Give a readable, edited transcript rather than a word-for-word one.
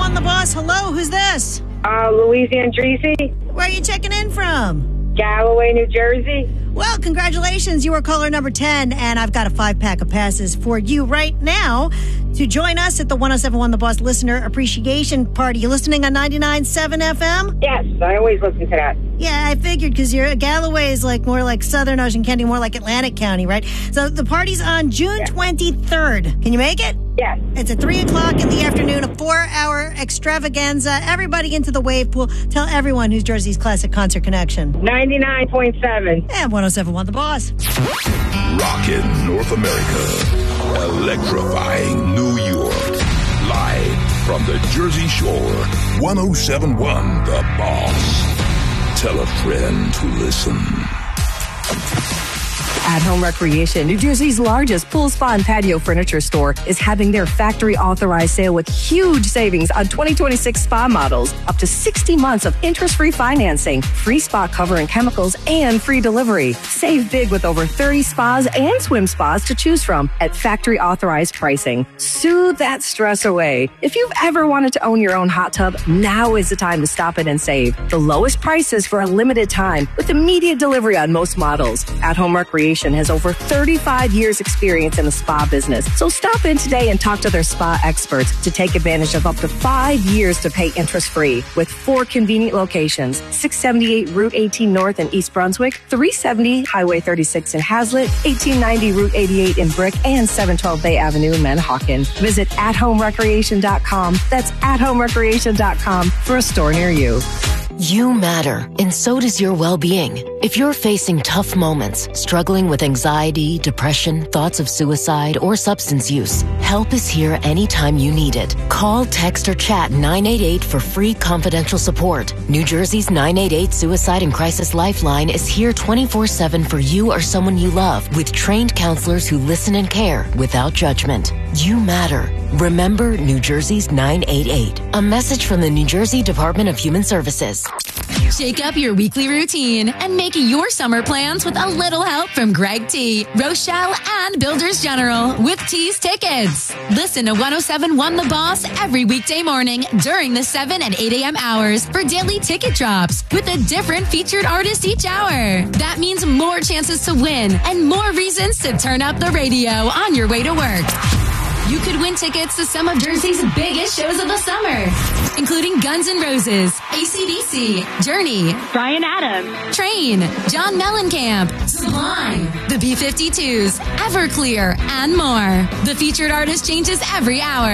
101 The Boss. Hello, who's this? Louise Andresi, Where are you checking in from? Galloway, New Jersey. Well, congratulations. You are caller number 10, and I've got a 5-pack of passes for you right now to join us at the 107.1 The Boss Listener Appreciation Party. You listening on 99.7 FM? Yes, I always listen to that. Yeah, I figured because Galloway is more like Southern Ocean County, more like Atlantic County, right? So the party's on June 23rd. Can you make it? Yes. It's at 3 o'clock in the afternoon, a 4-hour extravaganza. Everybody into the wave pool. Tell everyone who's Jersey's Classic Concert Connection. 99.7. And 107.1 The Boss. Rockin' North America. Electrifying New York. Live from the Jersey Shore. 107.1 The Boss. Tell a friend to listen. At Home Recreation, New Jersey's largest pool, spa, and patio furniture store, is having their factory authorized sale with huge savings on 2026 spa models, up to 60 months of interest-free financing, free spa cover and chemicals, and free delivery. Save big with over 30 spas and swim spas to choose from at factory authorized pricing. Soothe that stress away. If you've ever wanted to own your own hot tub, now is the time to stop in and save. The lowest prices for a limited time with immediate delivery on most models. At Home Recreation has over 35 years experience in the spa business. So stop in today and talk to their spa experts to take advantage of up to 5 years to pay interest-free with 4 convenient locations: 678 Route 18 North in East Brunswick, 370 Highway 36 in Hazlet, 1890 Route 88 in Brick, and 712 Bay Avenue in Manahawkin. Visit athomerecreation.com. That's athomerecreation.com for a store near you. You matter, and so does your well-being. If you're facing tough moments, struggling with anxiety, depression, thoughts of suicide, or substance use, help is here anytime you need it. Call, text, or chat 988 for free confidential support. New Jersey's 988 Suicide and Crisis Lifeline is here 24/7 for you or someone you love, with trained counselors who listen and care without judgment. You matter. Remember New Jersey's 988. A message from the New Jersey Department of Human Services. Shake up your weekly routine and make your summer plans with a little help from Greg T, Rochelle, and Builders General with T's Tickets. Listen to 107.1 The Boss every weekday morning during the 7 and 8 a.m. hours for daily ticket drops with a different featured artist each hour. That means more chances to win and more reasons to turn up the radio on your way to work. You could win tickets to some of Jersey's biggest shows of the summer, including Guns N' Roses, AC/DC, Journey, Bryan Adams, Train, John Mellencamp, Sublime, the B-52s, Everclear, and more. The featured artist changes every hour.